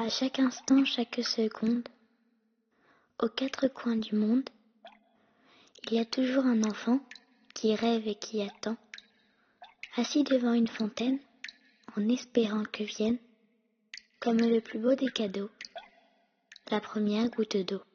À chaque instant, chaque seconde, aux quatre coins du monde, il y a toujours un enfant qui rêve et qui attend, assis devant une fontaine, en espérant que vienne, comme le plus beau des cadeaux, la première goutte d'eau.